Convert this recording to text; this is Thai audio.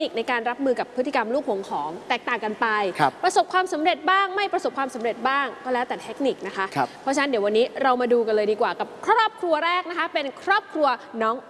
ในการรับมือกับพฤติกรรมลูกหวงของแตกต่างกันไปประสบความสำเร็จบ้างไม่ประสบความสำเร็จบ้างก็แล้วแต่เทคนิคนะคะเพราะฉะนั้นเดี๋ยววันนี้เรามาดูกันเลยดีกว่ากับครอบครัวแรกนะคะเป็นครอบครัวน้อง